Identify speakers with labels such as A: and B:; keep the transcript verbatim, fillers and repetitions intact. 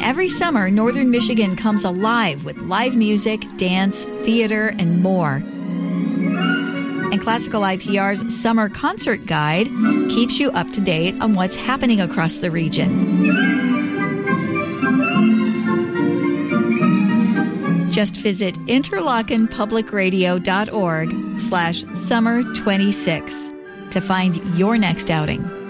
A: every summer, Northern Michigan comes alive with live music, dance, theater, and more. And Classical I P R's Summer Concert Guide keeps you up to date on what's happening across the region. Just visit interlochen public radio dot org slash summer twenty-six to find your next outing.